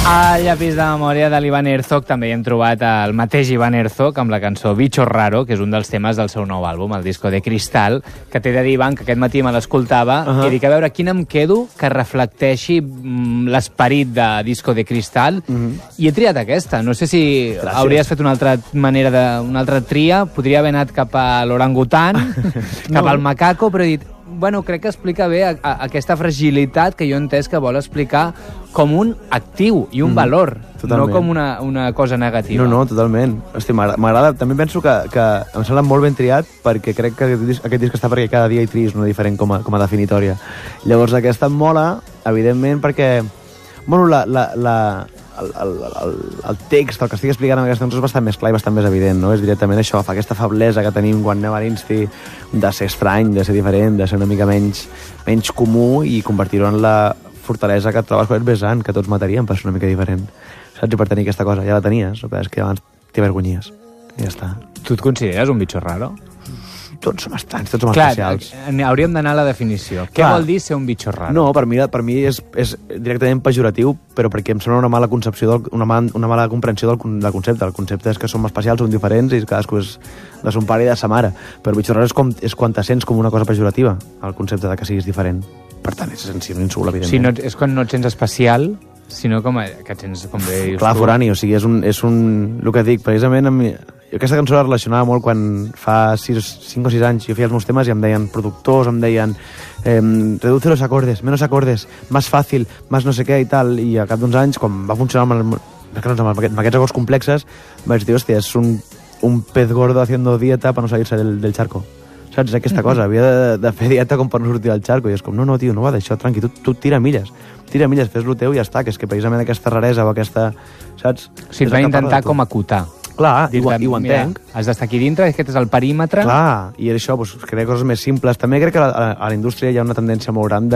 Al llapis de memòria de l'Ivan Herzog també hi hem trobat el mateix Ivan Herzog amb la cançó Bicho Raro, que és un dels temes del seu nou àlbum, el disco de Cristal, que t'he de dir, Ivan, que aquest matí me l'escoltava i dic, a veure, quin em quedo que reflecteixi l'esperit de disco de Cristal, i he triat aquesta. No sé si hauries fet una altra manera, una altra tria, podria haver anat cap a l'orangutan, cap al macaco, però he dit, bueno, crec que explica bé aquesta fragilitat que jo he entès que vol explicar com un actiu i un valor, totalment. No com una cosa negativa. No, totalment. Hosti, m'agrada. També penso que em sembla molt ben triat perquè crec que aquest disc està perquè cada dia hi tries una diferent com a definitòria. Llavors aquesta em mola, evidentment, perquè bueno, el text, el que estic explicant en aquesta cançó és bastant més clar i bastant més evident, no? És directament això, fa aquesta feblesa que tenim quan anem a l'Insti de ser estrany, de ser diferent, de ser una mica menys comú i convertir-ho en la fortalesa que et trobes quan ets besant, que tots mataríem per ser una mica diferent. Saps? I per tenir aquesta cosa, ja la tenies, el que és que abans t'hi avergonyies. I ja està. Tu et consideres un bicho raro? Tots som estranys, tots som especials. Hauríem d'anar a la definició. Què vol dir ser un bicho raro? No, per mi és directament pejoratiu, però perquè em sembla una mala concepció, una mala comprensió del concepte. El concepte és que som especials, som diferents i cadascú és de son pare i de sa mare. Però bicho raro és quan te sents com una cosa pejorativa, el concepte de que siguis diferent. Per tant, és un insult, evidentment. Si no, és quan no et sents especial, sinó que et sents com bé... Clar, forani, o sigui, és un... El que dic, precisament, jo aquesta cançó la relacionava molt quan fa 5 o 6 anys jo feia els meus temes i em deien productors, em deien reduce los acordes, menos acordes, más fácil, más no sé què i tal, i al cap d'uns anys, quan va funcionar amb aquests acords complexes, vaig dir, hòstia, és un pez gordo haciendo dieta para no salirse del charco. Saps? Aquesta cosa, havia de fer dieta com per no sortir del charco, i és com, no, tio, no va d'això, tranqui, tu tira milles, fes-lo teu i ja està, que és que precisament aquesta raresa o aquesta, saps? O sigui, et van intentar com acotar. Clar, i ho entenc. Has d'estar aquí dintre, aquest és el perímetre. Clar, i això, doncs, crear coses més simples. També crec que a la indústria hi ha una tendència molt gran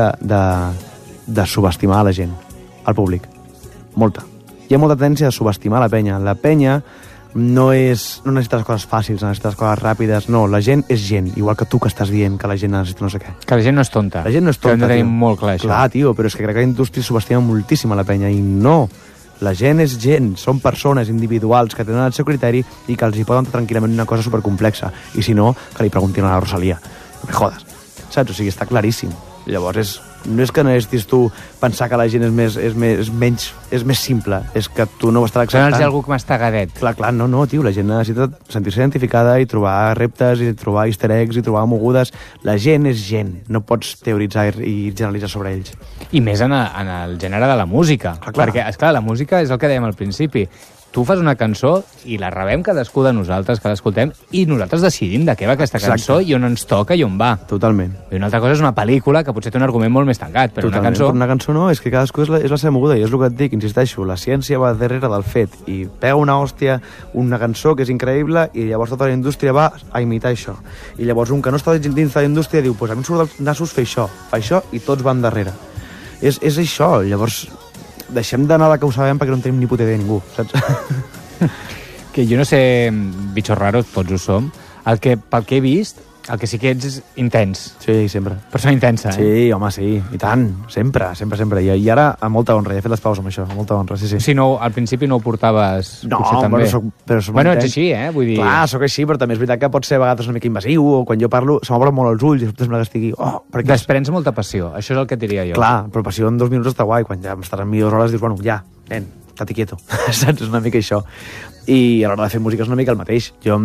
de subestimar la gent, al públic. Molta. Hi ha molta tendència de subestimar la penya. La penya no necessita les coses fàcils, necessita les coses ràpides. No, la gent és gent, igual que tu que estàs dient que la gent necessita no sé què. Que la gent no és tonta. La gent no és tonta, que hem de tenir molt clar, això. Clar, tio, però és que crec que la indústria subestima moltíssim a la penya, i no. La gent és gent, són persones individuals que tenen el seu criteri i que els hi poden tranquil·lament una cosa supercomplexa. I si no, que li preguntin a la Rosalía. No me jodes. Saps? O sigui, està claríssim. Llavors, no és que necessitis tu pensar que la gent és més simple, és que tu no ho estàs acceptant. No és algú que m'estagadet. Clar, no, tio, la gent necessita sentir-se identificada i trobar reptes i trobar easter eggs i trobar mogudes. La gent és gent, no pots teoritzar i generalitzar sobre ells. I més en el gènere de la música. Clar. Perquè, esclar, la música és el que dèiem al principi. Tu fas una cançó i la rebem cadascú de nosaltres, que l'escoltem, i nosaltres decidim de què va aquesta cançó i on ens toca i on va. Totalment. I una altra cosa és una pel·lícula que potser té un argument molt més tancat, però totalment. una cançó no, és que cadascú és la seva moguda, i és el que et dic, insisteixo, la ciència va darrere del fet, i pega una hòstia, una cançó que és increïble, i llavors tota la indústria va a imitar això. I llavors un que no està dins de la indústria diu, pues a mi em surt dels nassos fer això, i tots van darrere. És això, llavors deixem d'anar de que ho sabem perquè no en tenim ni puta idea de ningú, saps? Que jo no sé, bitxos raros, tots ho som, pel que he vist, el que sí que ets és intens. Sí, sempre. Persona intensa, Sí, home, sí, i tant, sempre. I ara, a molta honra, he fet les paus amb això, a molta honra, sí. Si no, al principi no ho portaves potser tan bé. Però bueno, ets així, Vull dir... Clar, sóc així, però també és veritat que pot ser a vegades una mica invasiu, o quan jo parlo se m'obren molt els ulls i després que estigui... Desprens molta passió, això és el que et diria jo. Clar, però passió en 2 minuts està guai, quan ja estaràs en 2 hores dius, bueno, ja, nen, estate quieto, saps? És una mica això. I a l'hora de fer música és una mica el mateix. Jo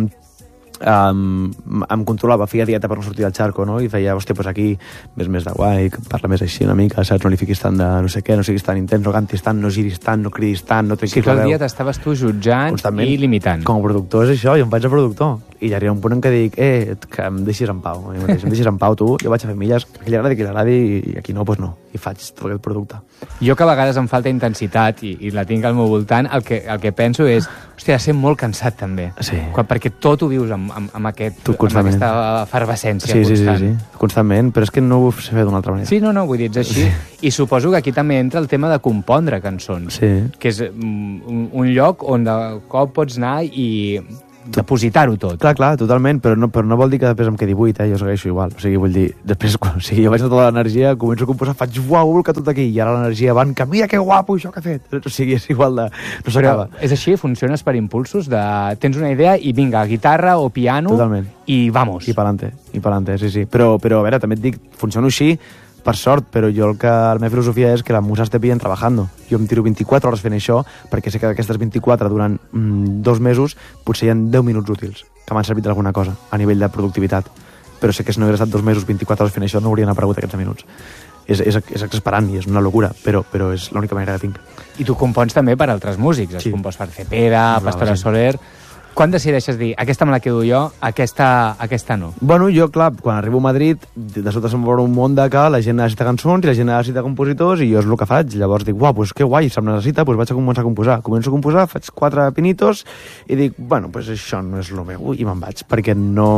em controlava, feia dieta per no sortir del xarco, no? I feia, hòstia, pues aquí ves més de guai, parla més així una mica, saps? No li fiquis tant de no sé què, no siguis tan intens, no cantis tant, no giris tant, no cridis tant, no trenquis la veu. Si tot el dia t'estaves tu jutjant constantment, i limitant. Com a productor és això, jo em faig a productor. I ja arriba un punt en què dic, que em deixis en pau, em deixis en pau tu, jo vaig a fer milles, que li agradi, i aquí no, doncs no. I faig tot aquest producte. Jo que a vegades em falta intensitat i la tinc al meu voltant, el que penso és, hòstia, ha de ser molt cansat també. Sí. Perquè tot ho vius amb aquesta efervescència constant. Sí, constantment, però és que no ho sé fer d'una altra manera. Sí, no, vull dir, ets així. I suposo que aquí també entra el tema de compondre cançons, que és un lloc on de cop pots anar i depositar-ho tot. Clar, totalment, però no vol dir que després em quedi buit, jo segueixo igual. O sigui, vull dir, després, jo vaig a tota l'energia, començo a composar, faig uau, que tot aquí, i ara l'energia va en que mira que guapo això que ha fet. O sigui, és igual de... No s'acaba. És així? Funciones per impulsos? Tens una idea i vinga, guitarra o piano. Totalment. I vamos. I pa'lante, sí. Però a veure, també et dic, funciono així, per sort, però la meva filosofia és que la musa esté bien trabajando. Jo em tiro 24 hores fent això, perquè sé que aquestes 24 durant 2 mesos potser hi ha 10 minuts útils, que m'han servit d'alguna cosa, a nivell de productivitat. Però sé que si no hagués estat 2 mesos, 24 hores fent això, no haurien aparegut aquests minuts. És exasperant i és una locura, però és l'única manera que tinc. I tu compons també per altres músics. Has compost per Cepeda, Pastora Soler... Quan decideixes dir, aquesta me la quedo jo, aquesta no? Bueno, jo, clar, quan arribo a Madrid, de sota se'm obre un món de que la gent necessita cançons i la gent necessita compositors i jo és el que faig. Llavors dic, pues que guai, se'm necessita, pues vaig a començar a composar. Començo a composar, faig 4 pinitos i dic, bueno, pues això no és el meu i me'n vaig, perquè no...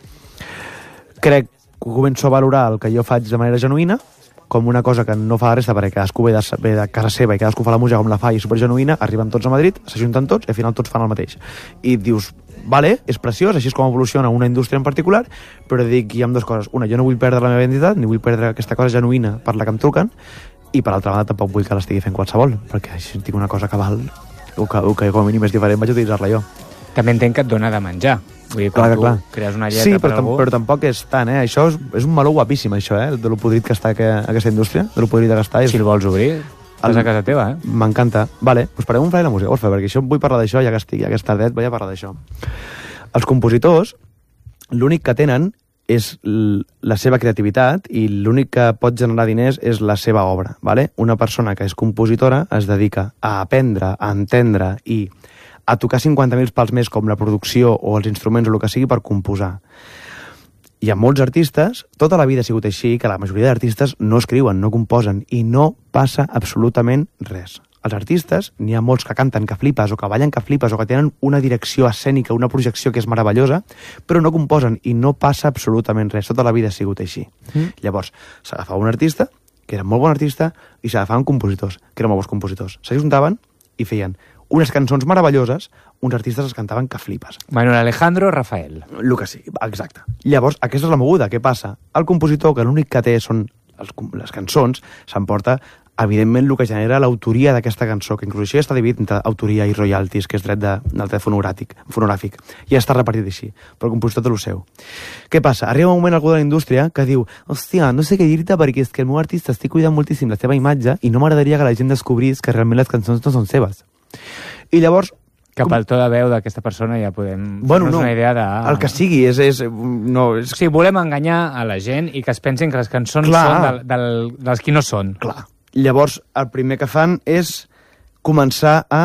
Crec que començo a valorar el que jo faig de manera genuïna, com una cosa que no fa la resta, perquè cadascú ve de casa seva i cadascú fa la música com la fa i supergenuïna, arriben tots a Madrid, s'ajunten tots i al final tots fan el mateix. I dius, vale, és preciós, així és com evoluciona una indústria en particular, però dic, hi ha 2 coses. Una, jo no vull perdre la meva identitat, ni vull perdre aquesta cosa genuïna per la que em truquen, i per altra banda tampoc vull que l'estigui fent qualsevol, perquè si tinc una cosa que val, o que com a mínim és diferent, vaig utilitzar-la jo. També entenc que et dona de menjar. Vull dir, quan tu crees una lletra per algú... però tampoc és tant, Això és un meló guapíssim, això, de lo podrit que està aquesta indústria, de lo podrit que està. Si el vols obrir, estàs a casa teva, M'encanta. Vale, doncs parem un frai la música, vols fer? Perquè això vull parlar d'això, ja que estic, ja que és tardet, vaig a parlar d'això. Els compositors, l'únic que tenen és la seva creativitat i l'únic que pot generar diners és la seva obra, vale? Una persona que és compositora es dedica a aprendre, a entendre i a tocar 50.000 pals més com la producció o els instruments o el que sigui per composar. Hi ha molts artistes, tota la vida ha sigut així, que la majoria d'artistes no escriuen, no composen, i no passa absolutament res. Els artistes, n'hi ha molts que canten que flipes, o que ballen que flipes, o que tenen una direcció escènica, una projecció que és meravellosa, però no composen, i no passa absolutament res. Tota la vida ha sigut així. Llavors, s'agafava un artista, que era molt bon artista, i s'agafaven compositors, que eren molt bons compositors. S'ajuntaven i feien unes cançons meravelloses, uns artistes es cantaven que flipes. Manuel Alejandro, Rafael. El que sí, exacte. Llavors, aquesta és la moguda. Què passa? El compositor, que l'únic que té són les cançons, s'emporta, evidentment, el que genera l'autoria d'aquesta cançó, que inclús això ja està dividit entre autoria i royalties, que és dret del dret fonogràfic. Ja està repartit així, però el compositor té el seu. Què passa? Arriba un moment algú de la indústria que diu, hòstia, no sé què dir-te perquè és que el meu artista estic cuidant moltíssim la seva imatge i no m'agradaria que la gent descobrís que realment les cançons no són seves. I llavors... Que pel to de veu d'aquesta persona ja podem fer-nos una idea de... El que sigui, és... O sigui, volem enganyar a la gent i que es pensin que les cançons són dels qui no són. Clar. Llavors, el primer que fan és començar a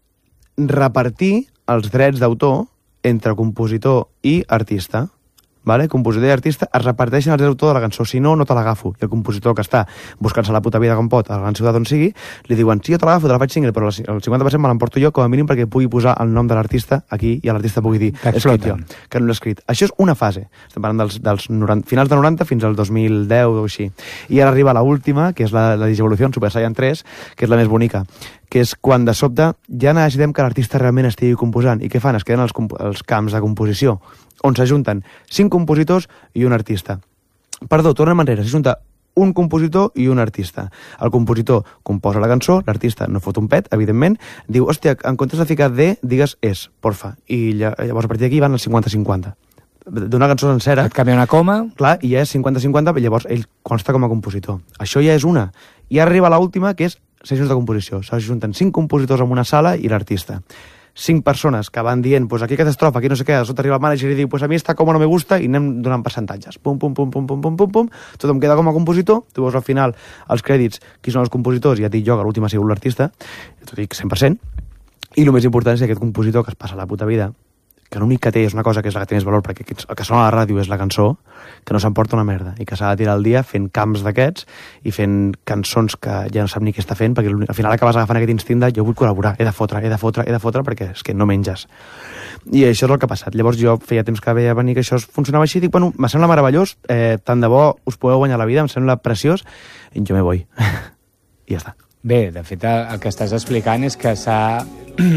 repartir els drets d'autor entre compositor i artista. Vale? Compositor i artista es reparteixen els drets d'autor de la cançó, si no, no te l'agafo. I el compositor que està buscant-se la puta vida com pot a la gran ciutat on sigui, li diuen, sí, jo te l'agafo, te la faig single, però el 50% me l'emporto jo com a mínim perquè pugui posar el nom de l'artista aquí i l'artista pugui dir, he escrit jo, que no l'he escrit. Això és una fase. Estem parlant dels finals de 90 fins al 2010 o així. I ara arriba l'última, que és la Digivolució, Super Saiyan 3, que és la més bonica, que és quan de sobte ja necessitem que l'artista realment estigui composant. I què fan? Es queden els camps de composició, on s'ajunten 5 compositors i un artista. Perdó, tornem enrere, s'ajunta un compositor i un artista. El compositor composa la cançó, l'artista no fot un pet, evidentment, diu, hòstia, en comptes de ficar D, digues és, porfa. I llavors a partir d'aquí van els 50-50. D'una cançó sencera... Et canvia una coma... Clar, i ja és 50-50, llavors ell consta com a compositor. Això ja és una. I ara arriba l'última, que és sessions de composició. S'ajunten 5 compositors en una sala i l'artista. 5 persones que van dient, pues aquí aquesta estrofa, aquí no sé què, sota arriba el manager i diu, pues a mi està com no me gusta, i anem donant percentatges. Pum, pum, pum, pum, pum, pum, pum, pum. Tothom queda com a compositor, tu veus al final els crèdits, qui són els compositors, i ja et dic jo que l'últim ha sigut l'artista, t'ho dic 100%, i el més important és que aquest compositor que es passa la puta vida, que l'únic que té és una cosa que és la que té més valor, perquè el que sona a la ràdio és la cançó, que no s'emporta una merda, i que s'ha de tirar el dia fent camps d'aquests i fent cançons que ja no sap ni què està fent, perquè al final acabes agafant aquest instint de jo vull col·laborar, he de fotre, perquè és que no menges. I això és el que ha passat. Llavors jo feia temps que veia venir que això funcionava així, dic, bueno, me sembla meravellós, tant de bo us podeu guanyar la vida, em sembla preciós, i jo me voy. I ja està. Bé, de fet, el que estàs explicant és que s'ha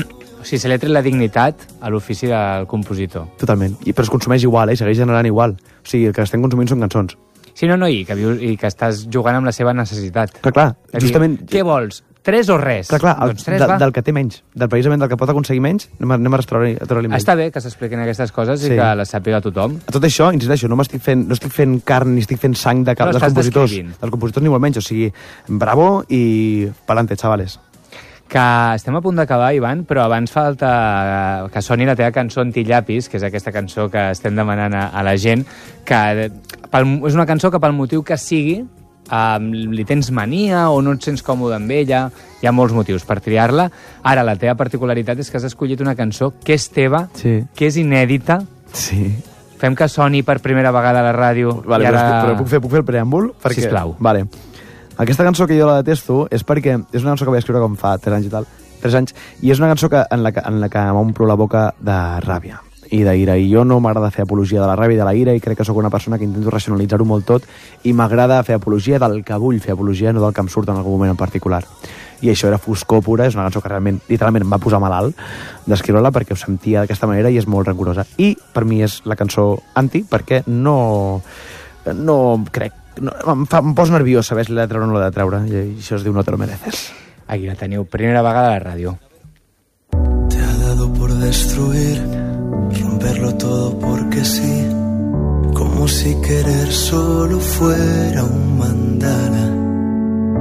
O sigui, se li ha tret la dignitat a l'ofici del compositor. Totalment. Però es consumeix igual, i segueix generant igual. O sigui, el que estem consumint són cançons. Sí, no, i que estàs jugant amb la seva necessitat. Clar, justament... Què vols? 3 o res? Clar, doncs 3 va. Del que té menys, precisament del que pot aconseguir menys, anem a treure-li menys. Està bé que s'expliquin aquestes coses i que les sàpiga tothom. A tot això, insisteixo, no estic fent carn ni estic fent sang dels compositors. Dels compositors ni molt menys, o sigui, bravo i pa'lante, xavales. Que estem a punt d'acabar, Ivan, però abans falta que soni la teva cançó Antillapis, que és aquesta cançó que estem demanant a la gent, que és una cançó que pel motiu que sigui li tens mania o no et sents còmode amb ella, hi ha molts motius per triar-la. Ara, la teva particularitat és que has escollit una cançó que és teva, que és inèdita. Sí. Fem que soni per primera vegada a la ràdio. Vale, però puc fer el preàmbul? Sisplau. Vale. Aquesta cançó que jo la detesto és perquè és una cançó que vaig escriure com fa 3 anys i tal, 3 anys, i és una cançó en la que m'omplo la boca de ràbia i d'ira, i jo no m'agrada fer apologia de la ràbia i de la ira, i crec que sóc una persona que intento racionalitzar-ho molt tot, i m'agrada fer apologia del que vull fer apologia, no del que em surt en algun moment en particular. I això era foscor pura, és una cançó que realment, literalment, em va posar malalt d'escriure-la perquè ho sentia d'aquesta manera i és molt rancorosa. I per mi és la cançó anti, perquè no crec, em posa nerviós saber si l'he de treure o no l'he de treure, i això es diu No te lo mereces. Aquí la teniu, primera vegada a la ràdio. Te ha dado por destruir, romperlo todo porque sí, como si querer solo fuera un mandala.